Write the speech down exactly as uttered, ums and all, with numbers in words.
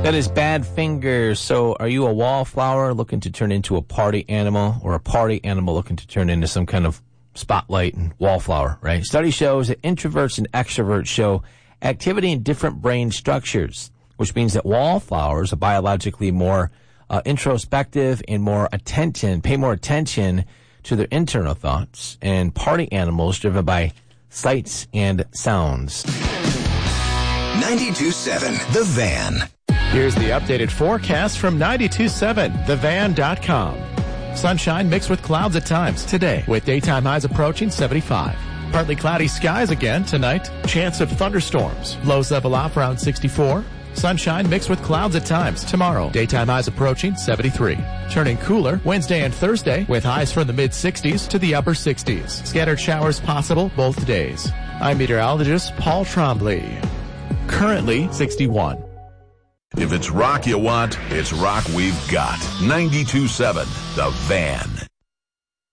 That is Badfinger. So are you a wallflower looking to turn into a party animal, or a party animal looking to turn into some kind of spotlight and wallflower, right? Study shows that introverts and extroverts show activity in different brain structures, which means that wallflowers are biologically more uh, introspective and more attention, pay more attention to their internal thoughts, and party animals driven by sights and sounds. ninety-two point seven The Van. Here's the updated forecast from ninety-two point seven the van dot com. Sunshine mixed with clouds at times today, with daytime highs approaching seventy-five. Partly cloudy skies again tonight. Chance of thunderstorms. Lows level off around sixty-four. Sunshine mixed with clouds at times tomorrow. Daytime highs approaching seventy-three. Turning cooler Wednesday and Thursday, with highs from the mid-sixties to the upper sixties. Scattered showers possible both days. I'm meteorologist Paul Trombley. Currently sixty-one. If it's rock you want, it's rock we've got. ninety-two point seven The Van.